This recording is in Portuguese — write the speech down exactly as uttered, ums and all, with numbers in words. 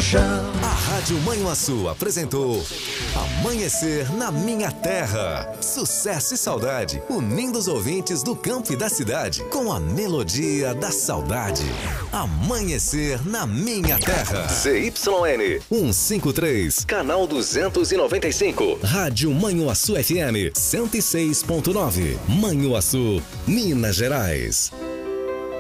chão. A Rádio Manhuaçu apresentou Amanhecer na Minha Terra. Sucesso e saudade, unindo os ouvintes do campo e da cidade com a melodia da saudade. Amanhecer na Minha Terra. Z Y N cento e cinquenta e três, canal duzentos e noventa e cinco. Rádio Manhuaçu F M cento e seis ponto nove. Manhuaçu, Minas Gerais.